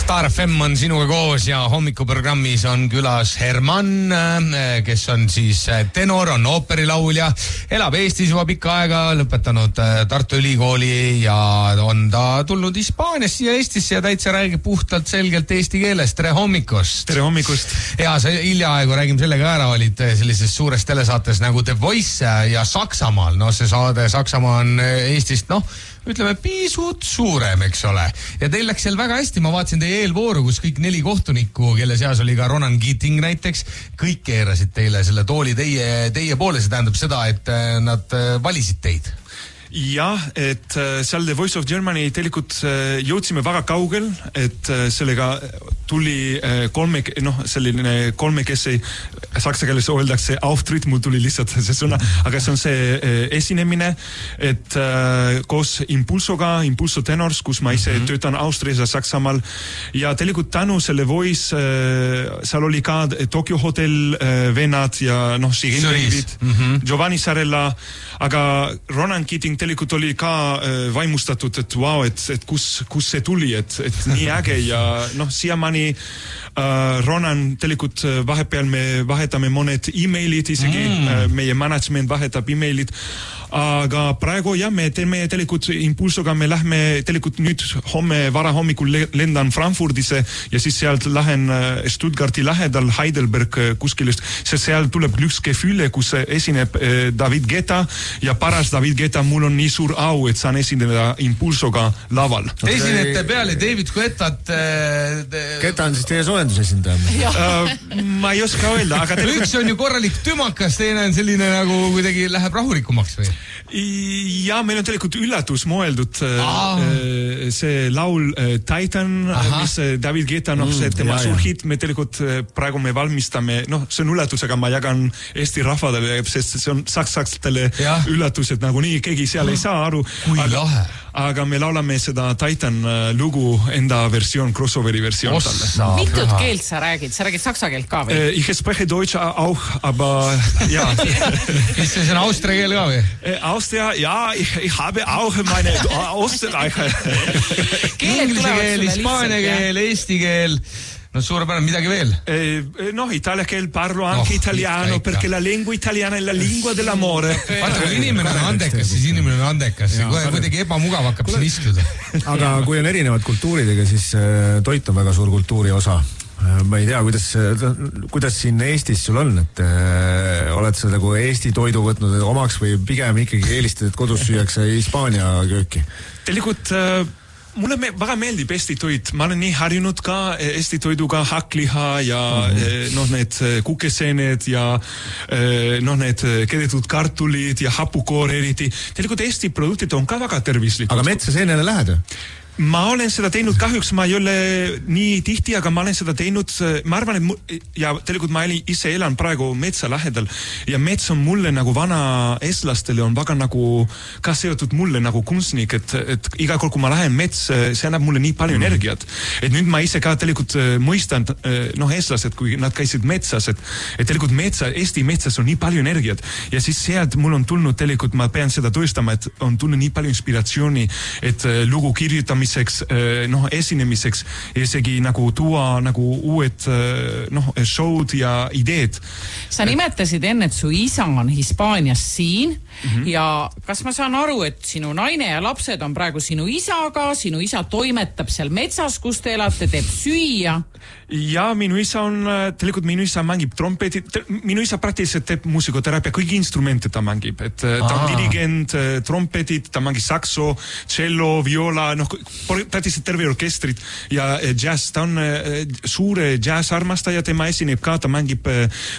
Star FM on sinuga koos ja hommikuprogrammis on külas Herman, kes on siis tenor, on ooperilaulja, elab Eestis juba pikka aega, lõpetanud Tartu Ülikooli ja on ta tulnud Hispaaniast siia Eestisse ja täitsa räägib puhtalt selgelt eesti keeles. Tere hommikust! Tere hommikust! Ja sa hiljaaegu räägime sellega ära, olid sellises suures telesaates nagu The Voice ja Saksamaal. No see saade Saksamaa on Eestist, ütleme, pisut suurem, eks ole. Ja teil läks seal väga hästi, ma vaatasin teie eelvooru, kus kõik 4 kohtunikku, kelle seas oli ka Ronan Keating näiteks, kõik keerasid teile selle tooli teie poole, see tähendab seda, et nad valisid teid. Jah, et seal The Voice of Germany tegelikult jõudsime väga kaugel, et sellega tuli selline kolmekesi, saksa keeles öeldakse Auftritt, mul tuli lihtsalt see sõna, aga see on see esinemine, et koos Impulso Tenors, kus ma ise töötan Austrias ja Saksamaal ja tegelikult tänu selle Voice, seal oli ka Tokyo Hotel venad ja Giovanni Sarella, aga Ronan Keating tegelikult oli ka vaimustatud, et et kus see tuli, et nii äge ja siiamaani Ronan tegelikult vahepeal me vahetame mõned e-mailid isegi, meie management vahetab e-mailid, aga praegu me teeme tegelikult Impulsoga, me lähme tegelikult nüüd vara hommikul lendan Frankfurdisse ja siis sealt lähen Stuttgarti lähedal Heidelberg kuskilist, sest seal tuleb Glücksgefühle, kus esineb David Guetta ja pärast David Guetta mul on nii suur au, et saan esindada Impulsoga laval. Te esinete peale David Guettat. Guetta on siis teie soojendusesindajad? Ma ei oska öelda, aga üks on ju korralik tümakas, teine on selline nagu kuidagi läheb rahulikumaks või? Ja meil on tegelikult üllatus mõeldud see laul Titan, mis David Guetta, see tema suur hit, me tegelikult praegu me valmistame, see on üllatus, aga ma jagan Eesti rahvadele, sest see on saksastele üllatus, et nagu nii keegi seal ei saa aru. Kui lahe! Aga me laulame seda Titan lugu enda versioon, crossoveri versioon talle. Mitut keelt sa räägid? Sa räägid saksa keelt ka või? Ich spreche Deutsch auch, aber ja. Mis see on austria keel ka või? Austria, ja, ich habe auch meine Österreicher. Inglise keel, hispaania keel, eesti keel. No suurepärane, midagi veel? Italia keel, parlo anche italiano, perché la lingua italiana è la lingua dell'amore. Vaata, kui inimene on andekas, siis inimene on andekas. Kohe kuidagi ebamugav hakkab siin istuda. Aga kui on erinevad kultuuridega, siis toit on väga suur kultuuri osa. Ma ei tea, kuidas siin Eestis sul on, et oled sa nagu Eesti toidu võtnud omaks või pigem ikkagi eelistad, et kodus süüakse Hispaania kööki? Tegelikult mulle väga meeldib Eesti toit, ma olen nii harjunud ka Eesti toiduga, hakkliha ja need kukeseened ja need kedetud kartulid ja hapukoor eriti. Tegelikult Eesti produktid on ka väga tervislikud. Aga metsa seenele lähed? Ma olen seda teinud, kahjuks ma ei ole nii tihti, aga ma olen seda teinud, ma arvan, ja tegelikult ma ise elan praegu metsa lähedal ja mets on mulle nagu vana eestlastele on väga nagu ka seotud mulle nagu kunstnik, et iga kord, kui ma lähen mets, see annab mulle nii palju energiat. Et nüüd ma ise ka tegelikult mõistan, eestlased, kui nad käisid metsas, et tegelikult Eesti metsas on nii palju energiat ja siis sealt mul on tulnud tegelikult, ma pean seda tõestama, et on tulnud nii palju inspiratsiooni, et lugu kirjutamiseks, esinemiseks ja isegi nagu tuua nagu uued showd ja ideed. Sa nimetasid enne, et su isa on Hispaanias siin ja kas ma saan aru, et sinu naine ja lapsed on praegu sinu isaga, sinu isa toimetab seal metsas, kus te elate, teeb süüa? Ja minu isa mängib trompetit, minu isa praktiliselt teeb muusikoteraapia, kõigi instrumente ta mängib, et ta on dirigent, trompetit, ta mängib sakso, cello, viola, praktiliselt terve orkestrit ja jazz, ta on suure jazz-armastaja, tema esineb ka, ta mängib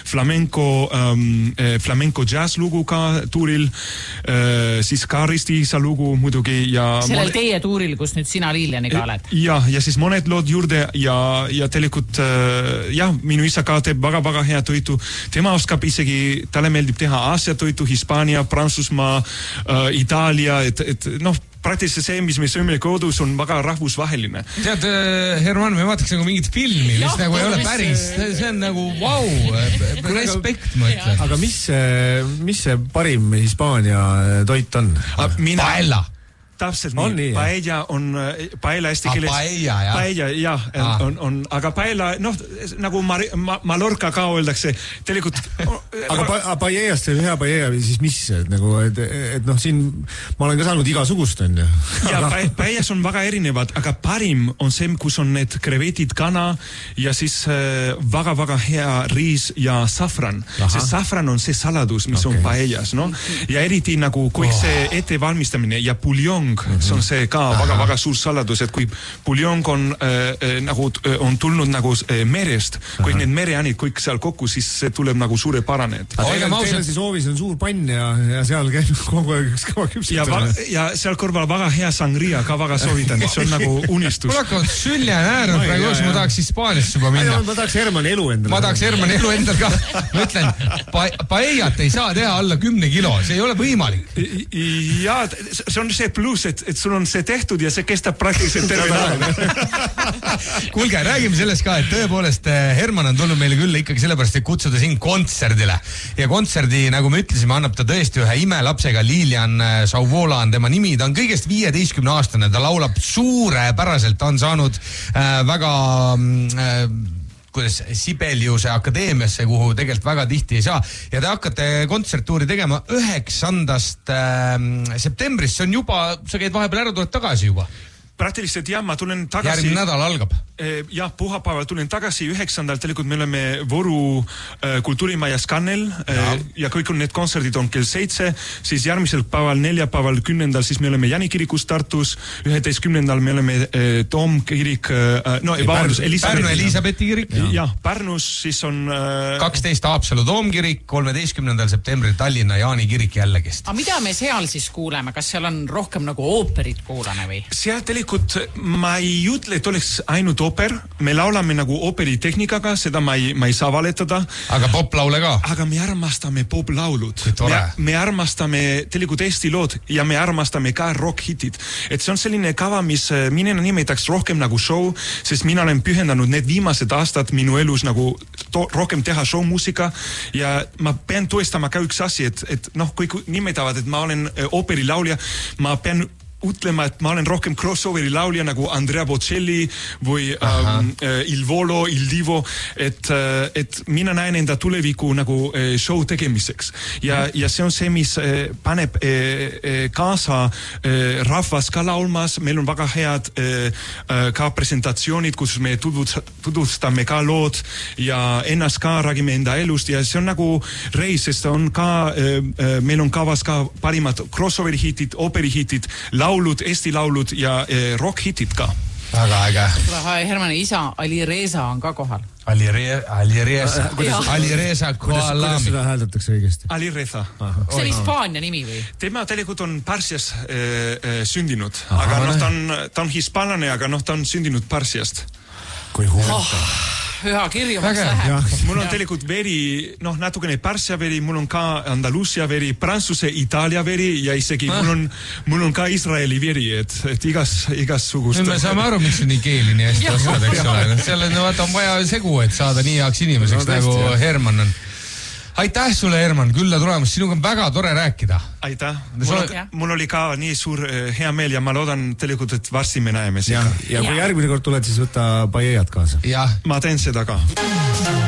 flamenco jazz-lugu ka tuuril, siis ka Risti isa lugu muidugi ja sellel teie tuuril, kus nüüd sina Lilianiga oled? Ja siis mõned lood juurde ja tegelikult minu isa ka teeb väga-väga hea toitu, tema oskab isegi, talle meeldib teha Aasia toitu, Hispaania, Prantsusmaa, Itaalia, et praktiliselt see, mis me sööme kodus, on väga rahvusvaheline. Tead, Herman, me vaataks nagu mingit filmi, mis nagu ei ole päris, see on nagu respekt, ma ütlen. Aga mis see parim Hispaania toit on? Paella. täpselt On nii. Paella on paella eesti keeles. Paella, jah. Aga paella, nagu Mallorca ka öeldakse, tegelikult. Aga paellast see hea paella, siis mis? Nagu, et siin ma olen ka saanud igasugust, on ju. Ja paellas on väga erinevad, aga parim on see, kus on need krevetid, kana ja siis väga-väga hea riis ja safran. See safran on see saladus, mis on paellas, no? Ja eriti nagu kõik see ettevalmistamine ja puljong, see on see ka väga-väga suur saladus, et kui puljong on tulnud nagu merest, kui need mereanid kõik seal kokku, siis see tuleb nagu suure parane. Teil siis hoovis on suur pann ja seal käib kogu aeg üks kõva küpsetamine. Ja seal kõrval väga hea sangria ka väga soovitan, see on nagu unistus. Mul hakkavad sülje näärnud praegu, ma tahaks Hispaaniasse juba minna. Ma tahaks Hermanni elu endale. Ma tahaks Hermanni elu endale ka. Ma ütlen, paellat ei saa teha alla 10 kilo, see ei ole võimalik. Ja, see on see pluss, et sul on see tehtud ja see kestab praktiliselt terve nädal. Kuulge, räägime sellest ka, et tõepoolest Herman on tulnud meile küll ikkagi sellepärast, et kutsuda siin kontserdile. Ja kontserdi, nagu me ütlesime, annab ta tõesti ühe imelapsega, Lilian Sauvola on tema nimi, ta on kõigest 15-aastane, ta laulab suurepäraselt, ta on saanud väga Sibeliuse akadeemiasse, kuhu tegelikult väga tihti ei saa. Ja te hakkate kontserttuuri tegema 9. septembrist, see on juba, sa käid vahepeal ära, tuled tagasi juba. Praktiliselt jah, ma tulen tagasi. Järgmine nädal algab. Jah, puhapäeval tulen tagasi 9. Tegelikult me oleme Võru kultuurimajas Kannel ja kõik on need kontserdid on kell 7, siis järgmisel päeval, 4. päeval, 10. siis me oleme Janikirikus Tartus, 11. me oleme Toomkirik, Pärnu Elisabethi kirik. Jah, Pärnus siis on 12. Haapsalu Toomkirik, 13. septembril Tallinna Jaani kirik jällegist. Aga mida me seal siis kuuleme? Kas seal on rohkem nagu ooperit kuulane või? Seal tegelikult ma ei ütle, et oleks ainult ooper, me laulame nagu operitehnikaga, seda ma ei saa valetada. Aga poplaule ka? Aga me armastame poplaulud. Me armastame tegelikult Eesti lood ja me armastame ka rock-hitid. Et see on selline kava, mis mina nimetaks rohkem nagu show, sest mina olen pühendanud need viimased aastad minu elus nagu rohkem teha show-muusika ja ma pean tõestama ka üks asi, et kõik nimetavad, et ma olen ooperilaulja, ma pean ütlema, et ma olen rohkem crossoveri laulja nagu Andrea Bocelli või Il Volo, Il Divo, et mina näen enda tuleviku nagu show tegemiseks. Ja see on see, mis paneb kaasa rahvas ka laulmas, meil on väga head ka presentatsioonid, kus me tutvustame ka lood ja ennast ka räägime enda elust ja see on nagu reis, sest on ka, meil on kavas ka parimad crossoveri hitid, operi hitid, laulud, Eesti laulud ja rock-hitid ka. Väga äge. Hermani isa Ali Reza on ka kohal. Ali Reza Kuidas seda hääldatakse õigesti? Ali Reza. See on Hispaania nimi või? Tema tegelikult on Parsias sündinud, aga ta on hispaanlane, aga ta on sündinud Parsiast. Kui huvitav. Üha kirjumaks läheb. Mul on tegelikult veri, natukene Pärsia veri, mul on ka Andalusia veri, Prantsuse, Itaalia veri ja isegi mul on ka Iisraeli veri, et igasugust. Nüüd me saame aru, miks see nii keeli nii hästi oskad, eks ole. Seal on vaja segu, et saada nii heaks inimeseks nagu Herman on. Aitäh sulle, Herman, külla tulemas. Sinuga on väga tore rääkida. Aitäh. Mul oli ka nii suur hea meel ja ma loodan tegelikult, et varsti me näeme. Ja kui järgmine kord tuled, siis võta paellat kaasa. Ma teen seda ka.